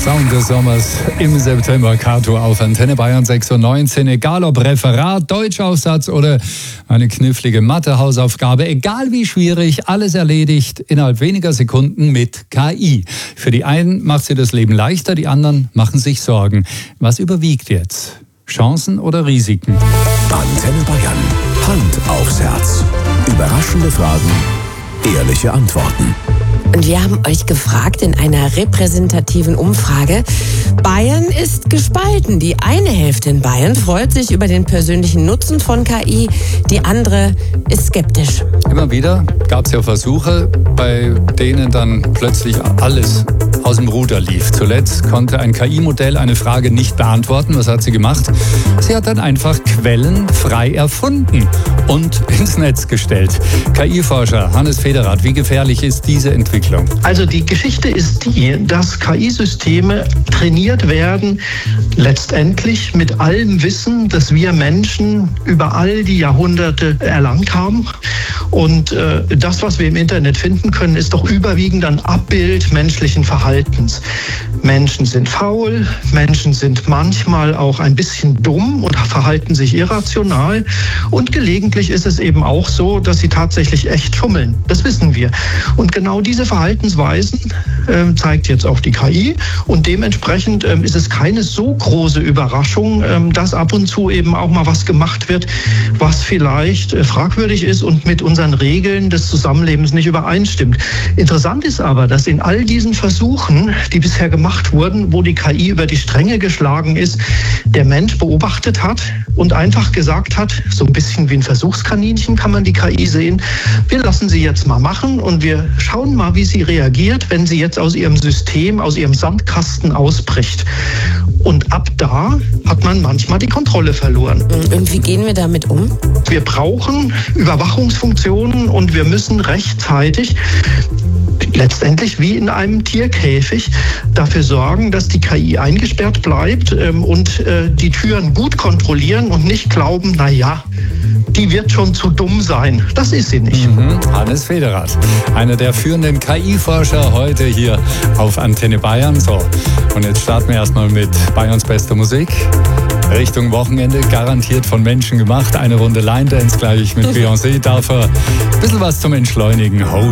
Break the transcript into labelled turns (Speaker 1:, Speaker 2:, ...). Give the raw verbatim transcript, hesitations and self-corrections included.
Speaker 1: Sound des Sommers im September. Kato auf Antenne Bayern sechs Uhr neunzehn. Egal ob Referat, Deutschaufsatz oder eine knifflige Mathe-Hausaufgabe, egal wie schwierig, alles erledigt innerhalb weniger Sekunden mit K I. Für die einen macht sie das Leben leichter, die anderen machen sich Sorgen. Was überwiegt jetzt? Chancen oder Risiken?
Speaker 2: Antenne Bayern. Hand aufs Herz. Überraschende Fragen, ehrliche Antworten.
Speaker 3: Und wir haben euch gefragt in einer repräsentativen Umfrage, Bayern ist gespalten. Die eine Hälfte in Bayern freut sich über den persönlichen Nutzen von K I, die andere ist skeptisch.
Speaker 1: Immer wieder gab es ja Versuche, bei denen dann plötzlich alles aus dem Ruder lief. Zuletzt konnte ein K I-Modell eine Frage nicht beantworten. Was hat sie gemacht? Sie hat dann einfach Quellen frei erfunden und ins Netz gestellt. K I-Forscher Hannes Federath, wie gefährlich ist diese Entwicklung?
Speaker 4: Also die Geschichte ist die, dass K I-Systeme trainiert werden, letztendlich mit allem Wissen, das wir Menschen über all die Jahrhunderte erlangt haben. Und äh, das, was wir im Internet finden können, ist doch überwiegend ein Abbild menschlichen Verhaltens. Menschen sind faul, Menschen sind manchmal auch ein bisschen dumm und verhalten sich irrational. Und gelegentlich ist es eben auch so, dass sie tatsächlich echt schummeln. Das wissen wir. Und genau diese Verhaltensweisen äh, zeigt jetzt auch die K I. Und dementsprechend äh, ist es keine so große Überraschung, äh, dass ab und zu eben auch mal was gemacht wird, was vielleicht äh, fragwürdig ist und mit unseren Regeln des Zusammenlebens nicht übereinstimmt. Interessant ist aber, dass in all diesen Versuchen, die bisher gemacht wurden, wo die K I über die Stränge geschlagen ist, der Mensch beobachtet hat und einfach gesagt hat, so ein bisschen wie ein Versuchskaninchen kann man die K I sehen, wir lassen sie jetzt mal machen und wir schauen mal, wie sie reagiert, wenn sie jetzt aus ihrem System, aus ihrem Sandkasten ausbricht. Und ab da hat man manchmal die Kontrolle verloren.
Speaker 3: Und wie gehen wir damit um?
Speaker 4: Wir brauchen Überwachungsfunktionen und wir müssen rechtzeitig, letztendlich wie in einem Tierkäfig, dafür sorgen, dass die K I eingesperrt bleibt ähm, und äh, die Türen gut kontrollieren und nicht glauben, na ja, die wird schon zu dumm sein. Das ist sie nicht.
Speaker 1: Mhm. Hannes Federath, einer der führenden K I-Forscher heute hier auf Antenne Bayern. So, und jetzt starten wir erstmal mit Bayerns bester Musik. Richtung Wochenende, garantiert von Menschen gemacht. Eine Runde Line Dance gleich mit Beyoncé. Dafür ein bisschen was zum Entschleunigen. Hold